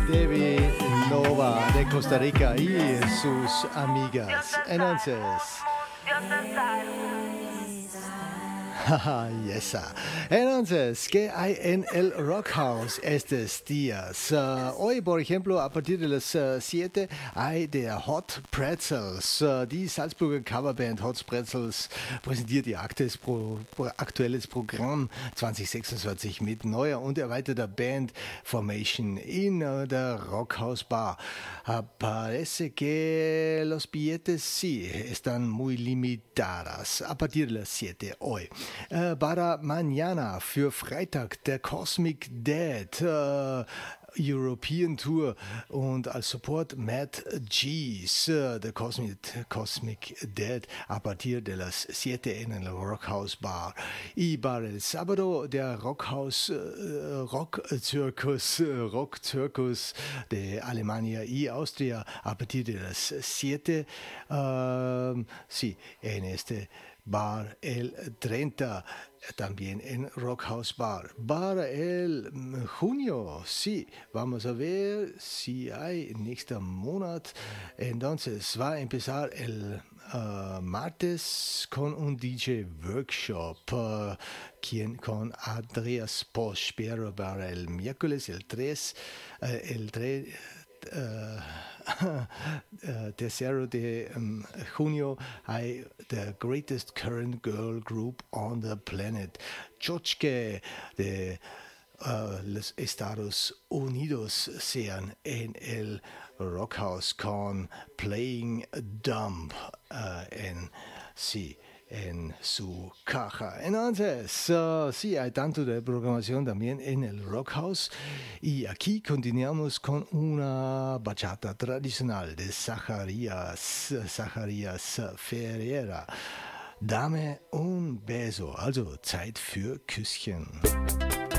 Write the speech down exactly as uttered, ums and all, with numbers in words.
Debbie Nova de Costa Rica y sus amigas. Entonces, haha, yes. Entonces, ¿qué hay en el Rock House estos días? Uh, hoy, por ejemplo, a partir de las siete uh, hay der Hot Pretzels. Uh, die Salzburger Coverband Hot Pretzels präsentiert ihr aktuelles, Pro, aktuelles Programm zwanzig sechsundzwanzig mit neuer und erweiterter Band Formation in uh, der Rockhouse Bar. Uh, parece que los billetes sí están muy limitadas a partir de las siete hoy. Uh, para mañana für Freitag der Cosmic Dead uh, European Tour und als Support Matt G's, uh, der Cosmic, Cosmic Dead a partir de las siete en el Rockhouse Bar. Y para el sábado der Rockhouse uh, Rock Circus, uh, Rock Circus de Alemania y Austria a partir de las siete. Uh, sí, en este Bar el treinta, también en Rockhouse Bar. Para el junio, sí, vamos a ver si hay nächster Monat. Entonces va a empezar el uh, martes con un D J workshop, uh, quien con Andreas Posch, pero para el miércoles, el tres, uh, el tres, Uh, uh, tercero de um, junio hay The Greatest Current Girl Group on the Planet, Chochke de uh, los Estados Unidos, sean en el Rockhouse con Playing Dumb uh, en sí. en su caja. Entonces, uh, sí, hay tanto de programación también en el Rockhouse. Y aquí continuamos con una bachata tradicional de Zacarías, Zacarías Ferreira. Dame un beso, also Zeit für Küsschen.